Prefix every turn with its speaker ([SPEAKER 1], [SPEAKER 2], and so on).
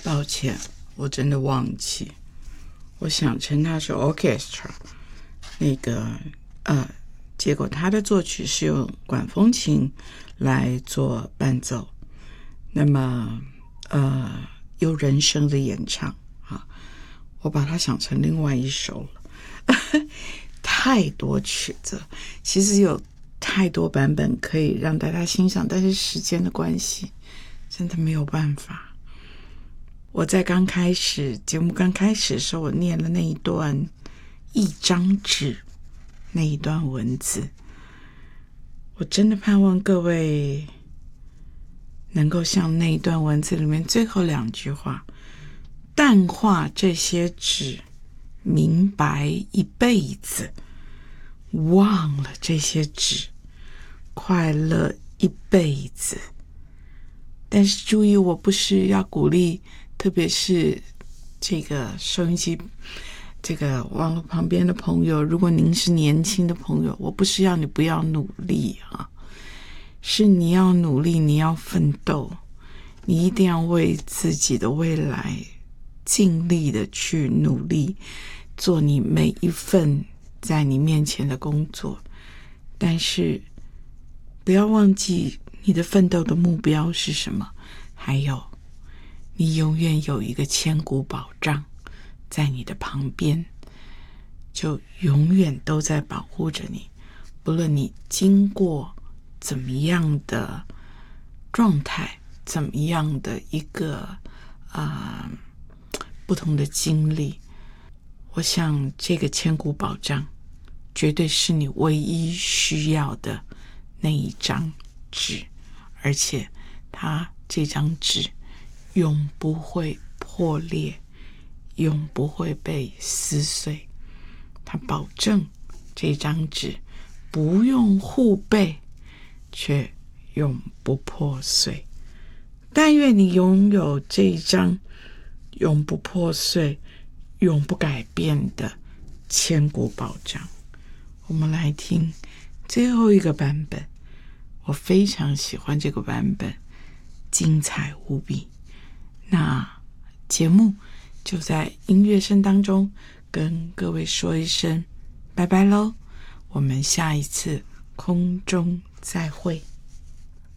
[SPEAKER 1] 抱歉，我真的忘记，我想成它是 orchestra， 结果它的作曲是用管风琴来做伴奏，那么有人声的演唱啊，我把它想成另外一首了。太多曲子，其实有太多版本可以让大家欣赏，但是时间的关系真的没有办法。我在节目刚开始的时候，我念了那一段一张纸那一段文字，我真的盼望各位能够像那一段文字里面最后2句话，淡化这些纸，明白一辈子，忘了这些纸，快乐一辈子。但是注意，我不是要鼓励，特别是这个收音机这个网络旁边的朋友，如果您是年轻的朋友，我不是要你不要努力啊，是你要努力，你要奋斗，你一定要为自己的未来尽力的去努力，做你每一份在你面前的工作。但是不要忘记你的奋斗的目标是什么，还有你永远有一个千古保障在你的旁边，就永远都在保护着你，不论你经过怎么样的状态，怎么样的一个不同的经历，我想这个千古保障绝对是你唯一需要的那一张纸，而且这张纸永不会破裂，永不会被撕碎。它保证这张纸不用护背，却永不破碎。但愿你拥有这一张永不破碎、永不改变的千古保障。我们来听最后一个版本，我非常喜欢这个版本，精彩无比。那节目就在音乐声当中跟各位说一声拜拜咯，我们下一次空中再会。